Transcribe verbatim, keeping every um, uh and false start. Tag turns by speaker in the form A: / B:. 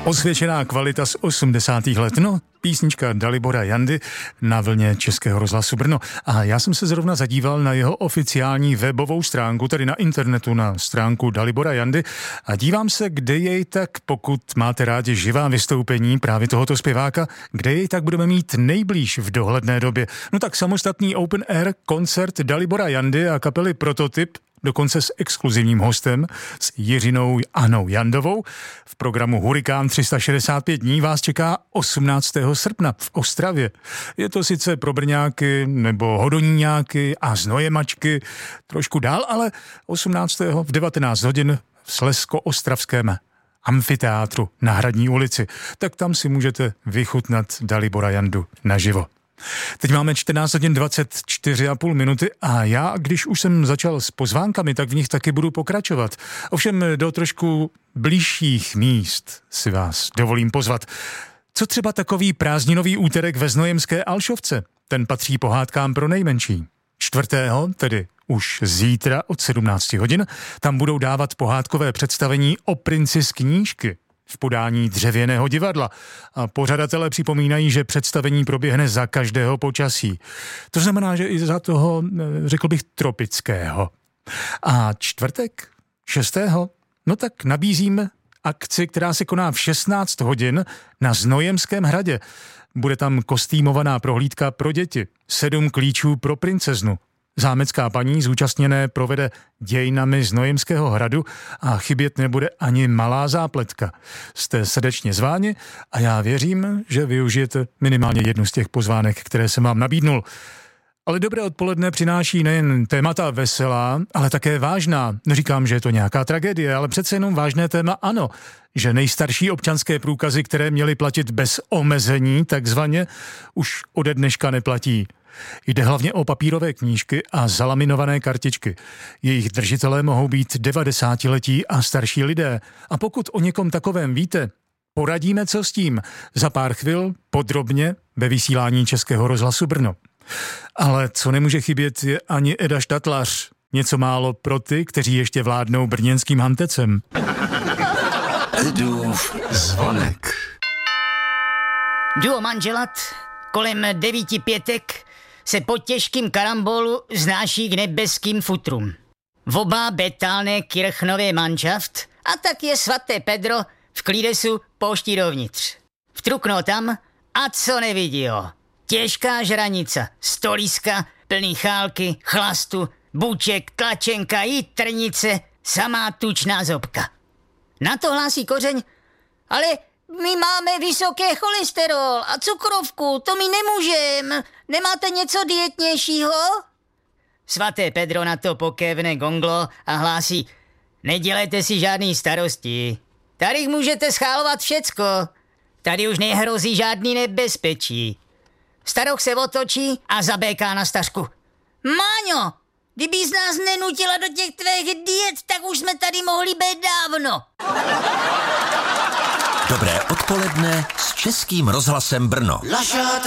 A: Osvědčená kvalita z osmdesátých let, no, písnička Dalibora Jandy na vlně Českého rozhlasu Brno. A já jsem se zrovna zadíval na jeho oficiální webovou stránku, tedy na internetu na stránku Dalibora Jandy a dívám se, kde jej tak, pokud máte rádi živá vystoupení právě tohoto zpěváka, kde jej tak budeme mít nejblíž v dohledné době. No tak samostatný open air koncert Dalibora Jandy a kapely Prototyp, dokonce s exkluzivním hostem, s Jiřinou Anou Jandovou. V programu Hurikán tři sta šedesát pět dní vás čeká osmnáctého srpna v Ostravě. Je to sice pro Brňáky nebo Hodoníňáky a Znojemačky trošku dál, ale osmnáctého v devatenáct hodin v Slezsko-ostravském amfiteátru na Hradní ulici. Tak tam si můžete vychutnat Dalibora Jandu naživo. Teď máme čtrnáct hodin dvacet čtyři a půl minuty a já, když už jsem začal s pozvánkami, tak v nich taky budu pokračovat. Ovšem do trošku blížších míst si vás dovolím pozvat. Co třeba takový prázdninový úterek ve znojemské Alšovce? Ten patří pohádkám pro nejmenší. Čtvrtého, tedy už zítra od sedmnácti hodin, tam budou dávat pohádkové představení O princi z knížky v podání Dřevěného divadla. A pořadatelé připomínají, že představení proběhne za každého počasí. To znamená, že i za toho, řekl bych, tropického. A čtvrtek, šestého, no tak nabízíme akci, která se koná v šestnáct hodin na Znojemském hradě. Bude tam kostýmovaná prohlídka pro děti, sedm klíčů pro princeznu. Zámecká paní zúčastněné provede dějinami Znojemského hradu a chybět nebude ani malá zápletka. Jste srdečně zváni a já věřím, že využijete minimálně jednu z těch pozvánek, které jsem vám nabídnul. Ale dobré odpoledne přináší nejen témata veselá, ale také vážná. Neříkám, že je to nějaká tragédie, ale přece jenom vážné téma ano, že nejstarší občanské průkazy, které měly platit bez omezení, takzvaně, už ode dneška neplatí. Jde hlavně o papírové knížky a zalaminované kartičky. Jejich držitelé mohou být devadesátiletí a starší lidé. A pokud o někom takovém víte, poradíme, co s tím. Za pár chvil podrobně ve vysílání Českého rozhlasu Brno. Ale co nemůže chybět je ani Eda Štatlař. Něco málo pro ty, kteří ještě vládnou brněnským hantecem.
B: Edův zvonek.
C: Duo manželat kolem devíti pětek se po těžkým karambolu znáší k nebeským futrům. Oba betálné kirchnové manšaft a tak je svaté Pedro v klídesu pouští dovnitř. Vtruknou tam a co nevidí ho. Těžká žranica, stoliska, plný chálky, chlastu, buček, tlačenka i trnice, samá tučná zobka. Na to hlásí kořeň, ale my máme vysoké cholesterol a cukrovku, to my nemůžem. Nemáte něco dietnějšího? Svaté Pedro na to pokévne gonglo a hlásí: nedělejte si žádný starosti. Tady můžete schálovat všecko. Tady už nehrozí žádný nebezpečí. Staroch se otočí a zabéká na stařku: Máňo, kdybys nás nenutila do těch tvých diet, tak už jsme tady mohli být dávno.
B: Dobré odpoledne s Českým rozhlasem Brno.